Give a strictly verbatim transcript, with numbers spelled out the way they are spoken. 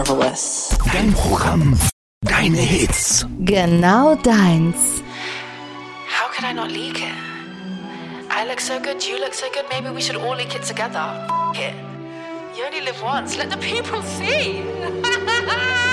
Marvelous. Dein Programm, deine Hits. Genau deins. How could I not leak it? I look so good, you look so good, maybe we should all leak it together. F- it. You only live once, let the people see.